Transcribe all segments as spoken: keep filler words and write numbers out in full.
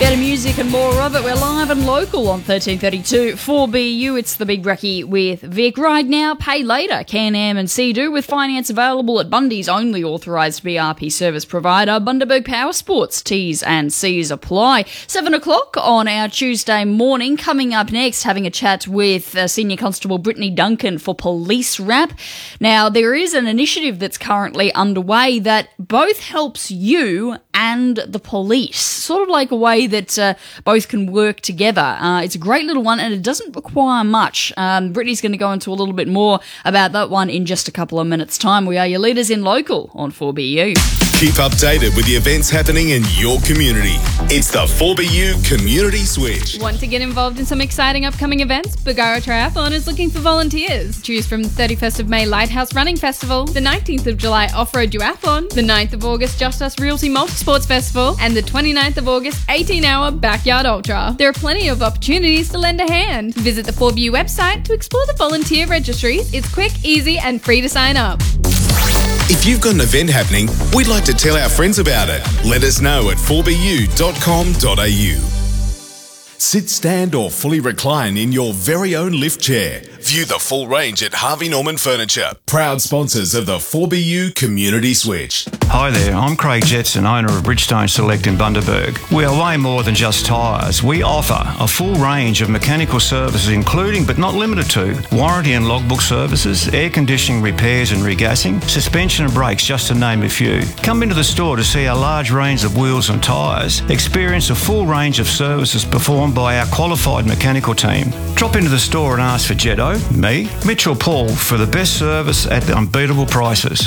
Better music and more of it. We're live and local on thirteen thirty-two four B U. It's the Big Brekkie with Vic. Ride now, pay later. Can-Am and Sea-Doo with finance available at Bundy's only authorised B R P service provider, Bundaberg Power Sports. T's and C's apply. Seven o'clock on our Tuesday morning. Coming up next, having a chat with uh, Senior Constable Brittany Duncan for Police Wrap. Now, there is an initiative that's currently underway that both helps you and the police. Sort of like a way that uh, both can work together. Uh, it's a great little one and it doesn't require much. Um, Brittany's going to go into a little bit more about that one in just a couple of minutes' time. We are your leaders in local on four B U. Keep updated with the events happening in your community. It's the four B U Community Switch. Want to get involved in some exciting upcoming events? Bargara Triathlon is looking for volunteers. Choose from the thirty-first of May Lighthouse Running Festival, the nineteenth of July Off-Road Duathlon, the ninth of August Just Us Realty Multisports Festival, and the twenty-ninth of August eighteen hour Backyard Ultra. There are plenty of opportunities to lend a hand. Visit the four B U website to explore the volunteer registries. It's quick, easy, and free to sign up. If you've got an event happening, we'd like to tell our friends about it. Let us know at four b u dot com dot a u. Sit, stand or fully recline in your very own lift chair. View the full range at Harvey Norman Furniture, proud sponsors of the four B U Community Switch. Hi there, I'm Craig Jetson, owner of Bridgestone Select in Bundaberg. We are way more than just tyres. We offer a full range of mechanical services including but not limited to warranty and logbook services, air conditioning repairs and regassing, suspension and brakes just to name a few. Come into the store to see our large range of wheels and tyres. Experience a full range of services performed by our qualified mechanical team. Drop into the store and ask for Jetto, me, Mitch or Paul for the best service at the unbeatable prices.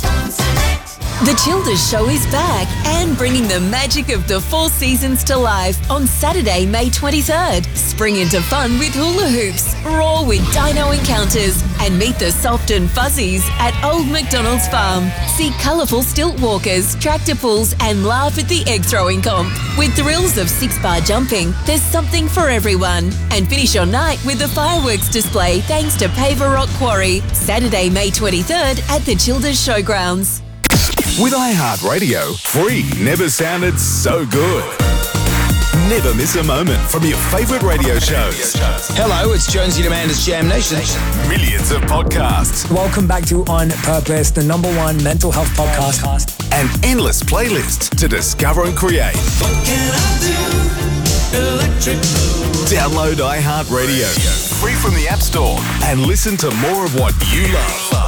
The Childers Show is back and bringing the magic of the Four Seasons to life on Saturday, May twenty-third. Spring into fun with hula hoops, roar with dino encounters, and meet the soft and fuzzies at Old MacDonald's Farm. See colourful stilt walkers, tractor pulls, and laugh at the egg throwing comp. With thrills of six-bar jumping, there's something for everyone. And finish your night with a fireworks display thanks to Paver Rock Quarry. Saturday, May twenty-third at the Childers Showgrounds. With iHeartRadio, free never sounded so good. Never miss a moment from your favourite radio shows. Hello, it's Jonesy Demanda's Jam Nation. Millions of podcasts. Welcome back to On Purpose, the number one mental health podcast. And endless playlists to discover and create. What can I do? Electric Blue. Download iHeartRadio, free from the App Store, and listen to more of what you love.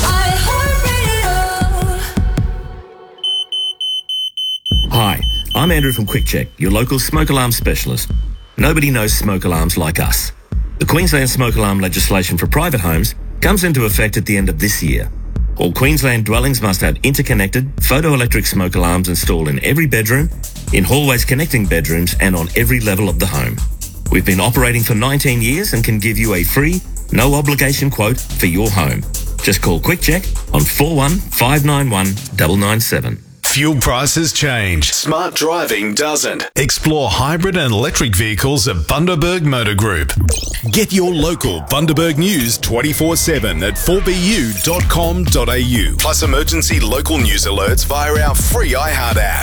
Hi, I'm Andrew from QuickCheck, your local smoke alarm specialist. Nobody knows smoke alarms like us. The Queensland smoke alarm legislation for private homes comes into effect at the end of this year. All Queensland dwellings must have interconnected photoelectric smoke alarms installed in every bedroom, in hallways connecting bedrooms, and on every level of the home. We've been operating for nineteen years and can give you a free, no obligation quote for your home. Just call QuickCheck on four one five nine one nine nine seven. Fuel prices change. Smart driving doesn't. Explore hybrid and electric vehicles at Bundaberg Motor Group. Get your local Bundaberg news twenty-four seven at four b u dot com dot a u. Plus emergency local news alerts via our free iHeart app.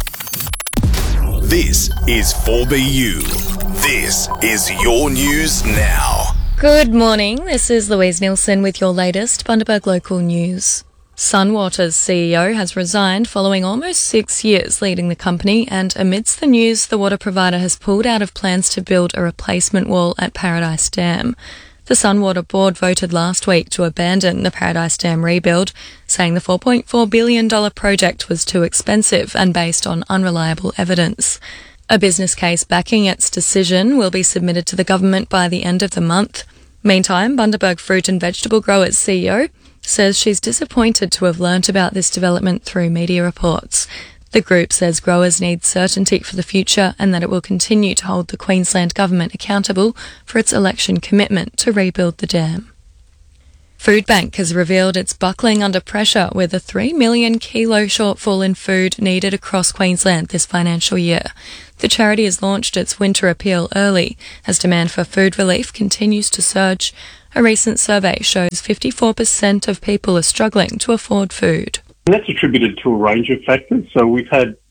This is four B U. This is your news now. Good morning. This is Louise Nielsen with your latest Bundaberg local news. Sunwater's C E O has resigned following almost six years leading the company, and amidst the news, the water provider has pulled out of plans to build a replacement wall at Paradise Dam. The Sunwater board voted last week to abandon the Paradise Dam rebuild, saying the four point four billion dollars project was too expensive and based on unreliable evidence. A business case backing its decision will be submitted to the government by the end of the month. Meantime, Bundaberg fruit and vegetable growers C E O says she's disappointed to have learnt about this development through media reports. The group says growers need certainty for the future and that it will continue to hold the Queensland Government accountable for its election commitment to rebuild the dam. Foodbank has revealed it's buckling under pressure with a three million kilo shortfall in food needed across Queensland this financial year. The charity has launched its winter appeal early as demand for food relief continues to surge. A recent survey shows fifty-four percent of people are struggling to afford food. And that's attributed to a range of factors. So we've had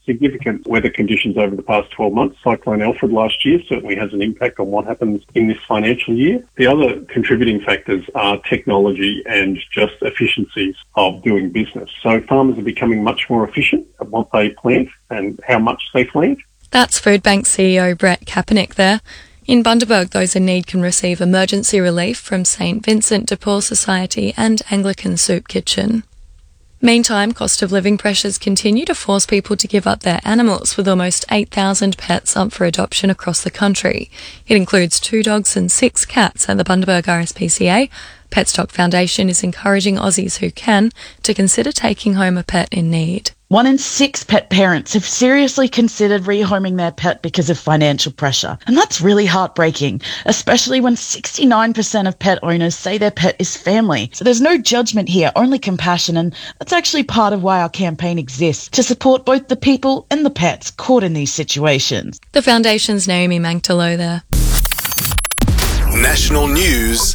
significant weather conditions over the past twelve months. Cyclone Alfred last year certainly has an impact on what happens in this financial year. The other contributing factors are technology and just efficiencies of doing business. So farmers are becoming much more efficient at what they plant and how much they plant. That's Foodbank C E O Brett Kapanek there. In Bundaberg, those in need can receive emergency relief from Saint Vincent de Paul Society and Anglican Soup Kitchen. Meantime, cost of living pressures continue to force people to give up their animals, with almost eight thousand pets up for adoption across the country. It includes two dogs and six cats at the Bundaberg R S P C A. Petstock Foundation is encouraging Aussies who can to consider taking home a pet in need. One in six pet parents have seriously considered rehoming their pet because of financial pressure. And that's really heartbreaking, especially when sixty-nine percent of pet owners say their pet is family. So there's no judgment here, only compassion. And that's actually part of why our campaign exists, to support both the people and the pets caught in these situations. The Foundation's Naomi Mangtalo there. National news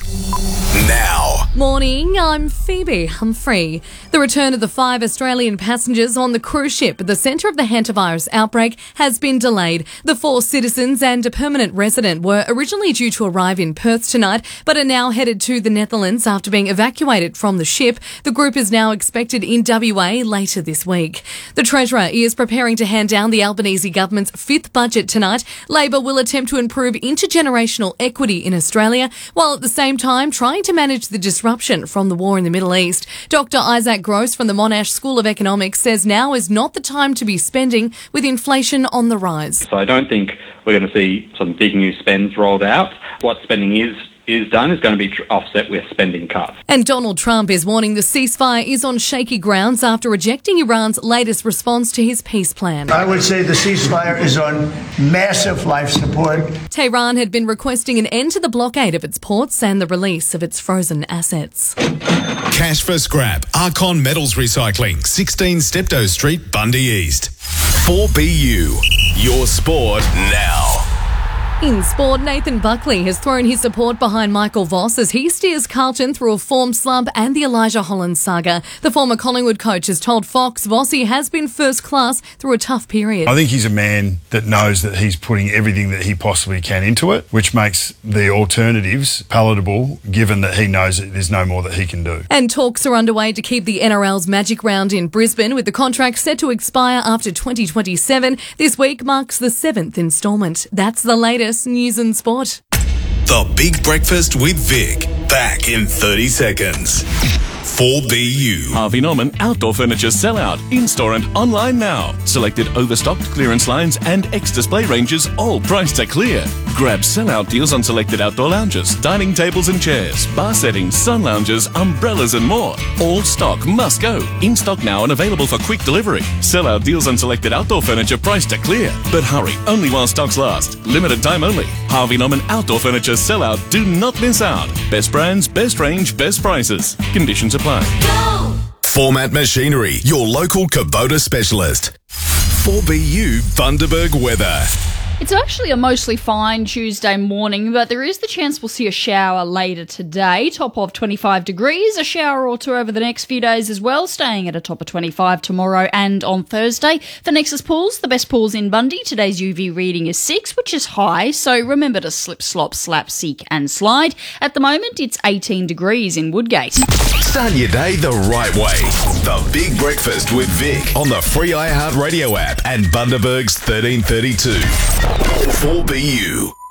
now. Morning, I'm Phoebe Humphrey. The return of the five Australian passengers on the cruise ship at the centre of the hantavirus outbreak has been delayed. The four citizens and a permanent resident were originally due to arrive in Perth tonight, but are now headed to the Netherlands after being evacuated from the ship. The group is now expected in W A later this week. The Treasurer is preparing to hand down the Albanese government's fifth budget tonight. Labor will attempt to improve intergenerational equity in Australia, while at the same time trying to manage the disruption from the war in the Middle East. Doctor Isaac Gross from the Monash School of Economics says now is not the time to be spending, with inflation on the rise. So I don't think we're going to see some big new spends rolled out. What spending is is done is going to be tr- offset with spending cuts. And Donald Trump is warning the ceasefire is on shaky grounds after rejecting Iran's latest response to his peace plan. I would say the ceasefire is on massive life support. Tehran had been requesting an end to the blockade of its ports and the release of its frozen assets. Cash for scrap. Archon Metals Recycling, sixteen Steptoe Street, Bundy East. four B U, your sport now. In sport, Nathan Buckley has thrown his support behind Michael Voss as he steers Carlton through a form slump and the Elijah Holland saga. The former Collingwood coach has told Fox Vossy has been first class through a tough period. I think he's a man that knows that he's putting everything that he possibly can into it, which makes the alternatives palatable, given that he knows that there's no more that he can do. And talks are underway to keep the N R L's Magic Round in Brisbane, with the contract set to expire after twenty twenty-seven. This week marks the seventh instalment. That's the latest news and sport. The Big Breakfast with Vic, back in thirty seconds. four B U. Harvey Norman Outdoor Furniture Sellout. In-store and online now. Selected overstocked clearance lines and X-display ranges, all priced at clear. Grab sellout deals on selected outdoor lounges, dining tables and chairs, bar settings, sun lounges, umbrellas and more. All stock must go. In stock now and available for quick delivery. Sellout deals on selected outdoor furniture priced at clear. But hurry, only while stocks last. Limited time only. Harvey Norman Outdoor Furniture Sellout. Do not miss out. Best brands, best range, best prices. Conditions apply. Go! Format Machinery, your local Kubota specialist. four B U Bundaberg weather. It's actually a mostly fine Tuesday morning, but there is the chance we'll see a shower later today. Top of twenty-five degrees, a shower or two over the next few days as well, staying at a top of twenty-five tomorrow and on Thursday. For Nexus Pools, the best pools in Bundy, today's U V reading is six, which is high, so remember to slip, slop, slap, seek and slide. At the moment, it's eighteen degrees in Woodgate. Start your day the right way. The Big Breakfast with Vic on the free iHeartRadio app and Bundaberg's thirteen thirty-two. four B U.